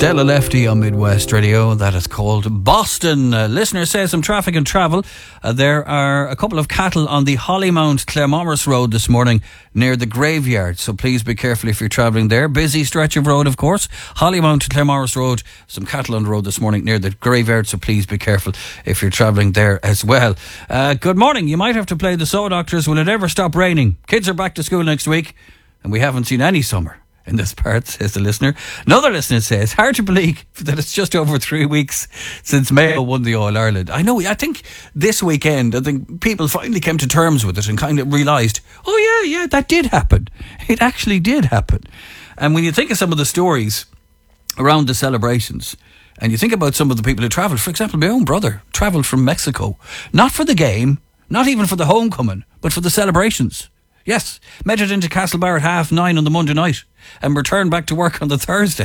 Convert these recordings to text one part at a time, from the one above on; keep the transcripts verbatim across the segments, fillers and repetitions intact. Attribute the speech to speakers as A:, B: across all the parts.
A: Stella Lefty on Midwest Radio. That is called Boston. Uh, listener says some traffic and travel. Uh, there are a couple of cattle on the Hollymount Claremorris Road this morning near the graveyard, so please be careful if you're travelling there. Busy stretch of road, of course. Hollymount Claremorris Road, some cattle on the road this morning near the graveyard, so please be careful if you're travelling there as well. Uh, good morning. You might have to play the Soul Doctors. Will it ever stop raining? Kids are back to school next week and we haven't seen any summer in this part, says the listener. Another listener says, hard to believe that it's just over three weeks since Mayo won the All-Ireland. I know, I think this weekend, I think people finally came to terms with it and kind of realised, oh yeah, yeah, that did happen. It actually did happen. And when you think of some of the stories around the celebrations, and you think about some of the people who travelled, for example, my own brother travelled from Mexico, not for the game, not even for the homecoming, but for the celebrations. Yes, made it into Castlebar at half nine on the Monday night and returned back to work on the Thursday.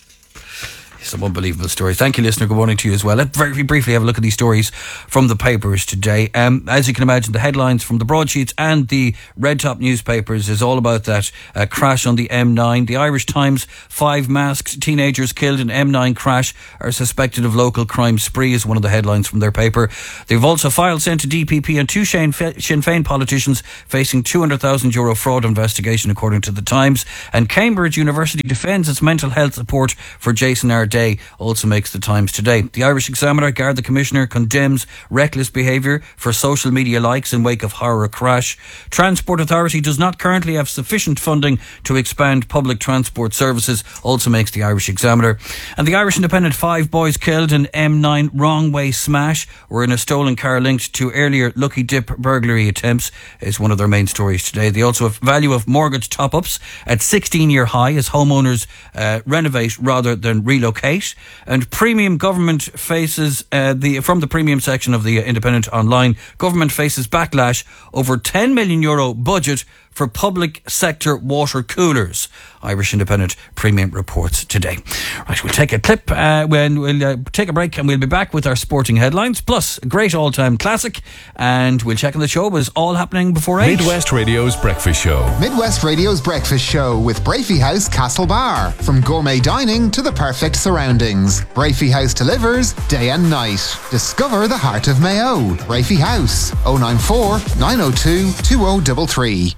A: Some unbelievable stories. Thank you, listener. Good morning to you as well. Let's very briefly have a look at these stories from the papers today. Um, as you can imagine, the headlines from the broadsheets and the red top newspapers is all about that uh, crash on the M nine. The Irish Times, five masked teenagers killed in M nine crash are suspected of local crime spree, is one of the headlines from their paper. They've also filed sent to D P P and two Sinn Féin politicians facing two hundred thousand euro fraud investigation, according to the Times. And Cambridge University defends its mental health support for Jason Ardern, also makes the Times today. The Irish Examiner, Garda Commissioner condemns reckless behaviour for social media likes in wake of horror crash. Transport Authority does not currently have sufficient funding to expand public transport services, also makes the Irish Examiner. And the Irish Independent, five boys killed in M nine wrong way smash were in a stolen car linked to earlier Lucky Dip burglary attempts, is one of their main stories today. They also have value of mortgage top-ups at sixteen year high as homeowners uh, renovate rather than relocate. And premium government faces uh, the from the premium section of the Independent online, government faces backlash over ten million euro budget for public sector water coolers. Irish Independent Premium reports today. Right, we'll take a clip uh, when we'll uh, take a break and we'll be back with our sporting headlines, plus a great all-time classic, and we'll check on the show. Was all happening before eight.
B: Midwest Radio's Breakfast Show.
C: Midwest Radio's Breakfast Show with Brafey House Castlebar. From gourmet dining to the perfect surroundings, Brafey House delivers day and night. Discover the heart of Mayo. Brafey House, oh nine four, nine oh two, two oh three three.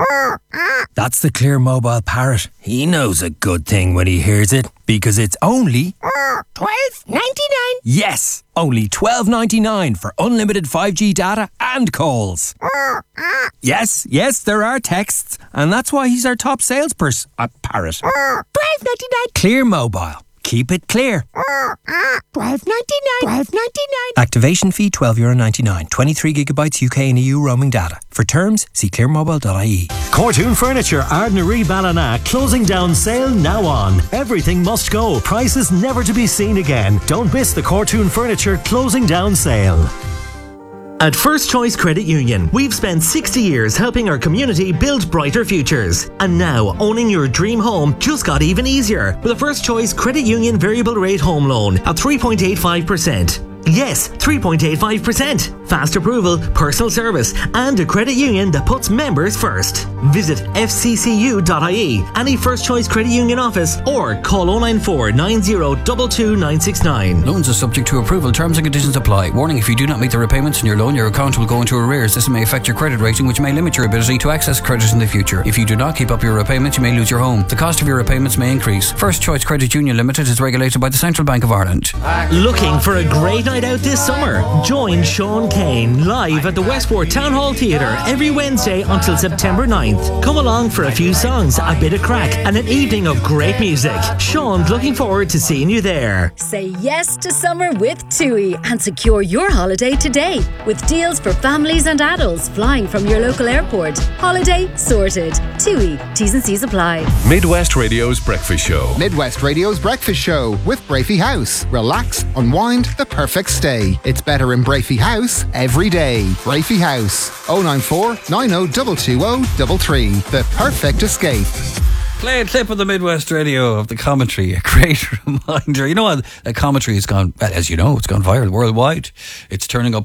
D: That's the Clear Mobile Parrot. He knows a good thing when he hears it, because it's only
E: twelve ninety-nine.
D: Yes, only twelve ninety-nine for unlimited five G data and calls. Yes, yes, there are texts, and that's why he's our top salesperson at Parrot.
E: twelve ninety-nine.
D: Clear Mobile. Keep it clear.
E: twelve ninety-nine. twelve ninety-nine.
D: Activation fee twelve euro ninety-nine. twenty-three gigabytes U K and E U roaming data. For terms, see clear mobile dot I E.
F: Cortoon Furniture, Ardnary Ballina, closing down sale now on. Everything must go. Prices never to be seen again. Don't miss the Cortoon Furniture closing down sale. At First Choice Credit Union, we've spent sixty years helping our community build brighter futures. And now, owning your dream home just got even easier with a First Choice Credit Union variable rate home loan at three point eight five percent. Yes, three point eight five percent. Fast approval, personal service, and a credit union that puts members first. Visit f c c u dot I E, any First Choice Credit Union office, or call oh nine four, nine oh two two nine six nine.
A: Loans are subject to approval. Terms and conditions apply. Warning, if you do not meet the repayments in your loan, your account will go into arrears. This may affect your credit rating, which may limit your ability to access credit in the future. If you do not keep up your repayments, you may lose your home. The cost of your repayments may increase. First Choice Credit Union Limited is regulated by the Central Bank of Ireland.
F: Looking for a great night out this summer? Join Sean Kane live at the Westport Town Hall Theatre every Wednesday until September ninth. Come along for a few songs, a bit of crack, and an evening of great music. Sean's looking forward to seeing you there.
G: Say yes to summer with TUI and secure your holiday today with deals for families and adults flying from your local airport. Holiday sorted. TUI. T's and C's apply.
B: Midwest Radio's Breakfast Show.
C: Midwest Radio's Breakfast Show with Brafey House. Relax, unwind, the perfect stay. It's better in Brafey House every day. Brafey House, oh nine four, nine oh two two oh three three. The perfect escape.
A: Play a clip of the Midwest Radio of the commentary. A great reminder. You know what? The commentary has gone, as you know, it's gone viral worldwide. It's turning up on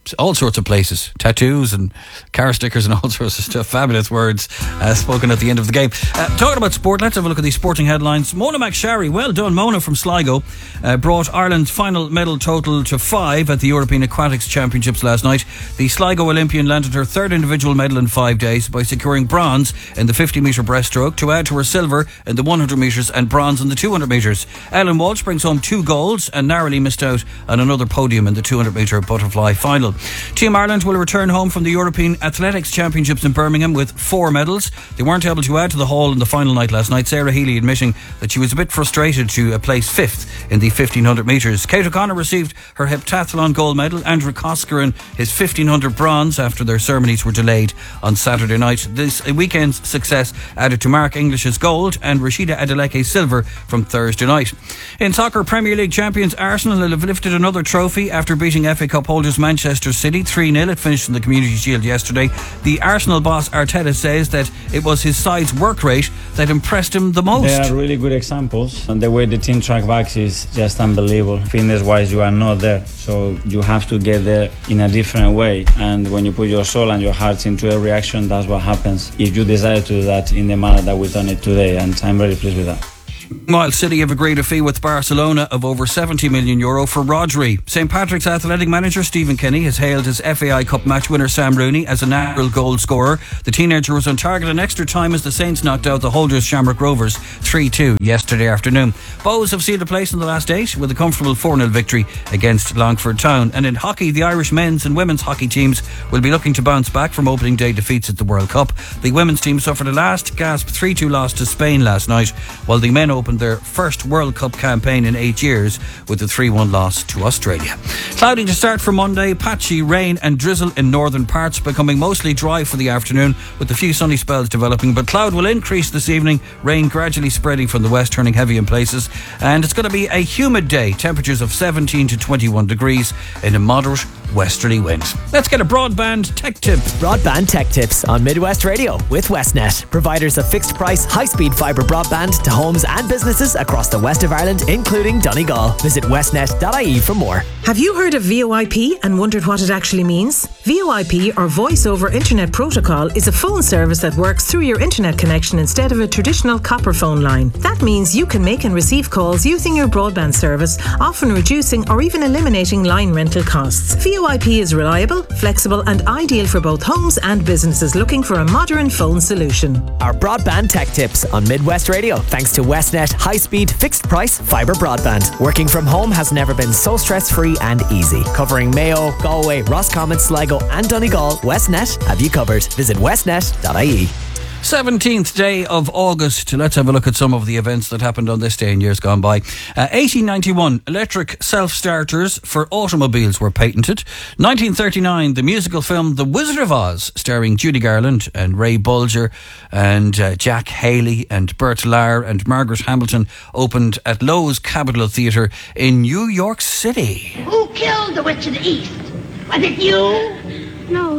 A: all sorts of places, tattoos and car stickers and all sorts of stuff. Fabulous words uh, spoken at the end of the game. Uh, talking about sport, let's have a look at these sporting headlines. Mona McSharry, well done Mona from Sligo, uh, brought Ireland's final medal total to five at the European Aquatics Championships last night. The Sligo Olympian landed her third individual medal in five days by securing bronze in the fifty metre breaststroke to add to her silver in the one hundred metres and bronze in the two hundred metres. Ellen Walsh brings home two golds and narrowly missed out on another podium in the two hundred metre butterfly final. Team Ireland will return home from the European Athletics Championships in Birmingham with four medals. They weren't able to add to the haul in the final night last night, Sarah Healy admitting that she was a bit frustrated to uh, place fifth in the fifteen hundred metres. Kate O'Connor received her heptathlon gold medal, Andrew Koskarin his fifteen hundred bronze after their ceremonies were delayed on Saturday night. This weekend's success added to Mark English's gold and Rashida Adeleke's silver from Thursday night. In soccer, Premier League champions Arsenal have lifted another trophy after beating F A Cup holders Manchester City three nil. It finished in the Community Shield yesterday. The Arsenal boss Arteta says that it was his side's work rate that impressed him the most.
H: They are really good examples, and the way the team track back is just unbelievable. Fitness wise, you are not there, so you have to get there in a different way, and when you put your soul and your heart into every action, that's what happens if you decide to do that in the manner that we've done it today, and I'm very pleased with that.
A: While City have agreed a fee with Barcelona of over seventy million euro for Rodri. Saint Patrick's athletic manager Stephen Kenny has hailed his F A I Cup match winner Sam Rooney as a natural goal scorer. The teenager was on target in extra time as the Saints knocked out the holders Shamrock Rovers three two yesterday afternoon. Bows have sealed a place in the last eight with a comfortable four nil victory against Longford Town. And in hockey, the Irish men's and women's hockey teams will be looking to bounce back from opening day defeats at the World Cup. The women's team suffered a last gasp three two loss to Spain last night, while the men opened their first World Cup campaign in eight years with a three one loss to Australia. Cloudy to start for Monday, patchy rain and drizzle in northern parts, becoming mostly dry for the afternoon with a few sunny spells developing, but cloud will increase this evening, rain gradually spreading from the west, turning heavy in places, and it's going to be a humid day, temperatures of seventeen to twenty-one degrees in a moderate westerly wind. Let's get a broadband tech tip.
I: Broadband tech tips on Midwest Radio with Westnet, providers of fixed price, high speed fibre broadband to homes and businesses across the west of Ireland, including Donegal. Visit westnet dot I E for more.
J: Have you heard of V O I P and wondered what it actually means? V O I P, or Voice over Internet Protocol, is a phone service that works through your internet connection instead of a traditional copper phone line. That means you can make and receive calls using your broadband service, often reducing or even eliminating line rental costs. V O I P is reliable, flexible and ideal for both homes and businesses looking for a modern phone solution.
I: Our broadband tech tips on Midwest Radio, thanks to Westnet high-speed fixed price fibre broadband. Working from home has never been so stress-free and easy. Covering Mayo, Galway, Roscommon, Sligo and Donegal, Westnet have you covered. Visit westnet dot I E.
A: seventeenth day of August. Let's have a look at some of the events that happened on this day in years gone by. Uh, eighteen ninety-one, electric self-starters for automobiles were patented. nineteen thirty-nine, the musical film The Wizard of Oz, starring Judy Garland and Ray Bolger and uh, Jack Haley and Bert Lahr and Margaret Hamilton, opened at Lowe's Capitol Theatre in New York City.
K: Who killed the Witch of the East? Was it you?
L: No.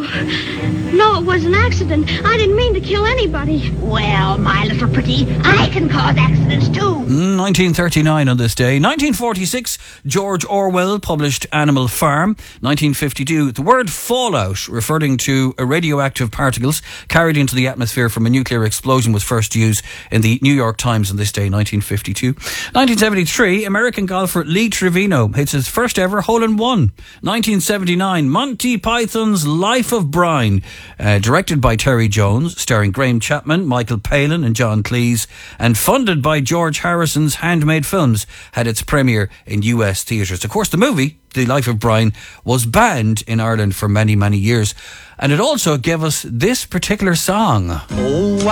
L: No, it was an accident. I didn't mean to kill anybody.
K: Well, my little pretty, I can cause accidents too.
A: nineteen thirty-nine on this day. nineteen forty-six, George Orwell published Animal Farm. nineteen fifty-two, the word fallout, referring to radioactive particles carried into the atmosphere from a nuclear explosion, was first used in the New York Times on this day, nineteen fifty-two. nineteen seventy-three, American golfer Lee Trevino hits his first ever hole-in-one. nineteen seventy-nine, Monty Python's Life of Brian, uh, directed by Terry Jones, starring Graham Chapman, Michael Palin and John Cleese, and funded by George Harrison's Handmade Films, had its premiere in U S theatres. Of course, the movie, The Life of Brian, was banned in Ireland for many, many years. And it also gave us this particular song.
M: Oh,